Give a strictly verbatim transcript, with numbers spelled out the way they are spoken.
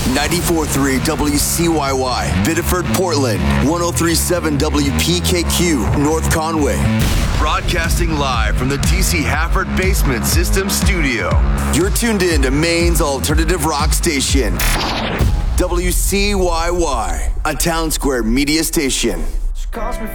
ninety-four point three W C Y Y, Biddeford, Portland, one oh three point seven W P K Q, North Conway. Broadcasting live from the T C Hafford Basement System Studio. You're tuned in to Maine's alternative rock station, W C Y Y, a Town Square media station. She calls me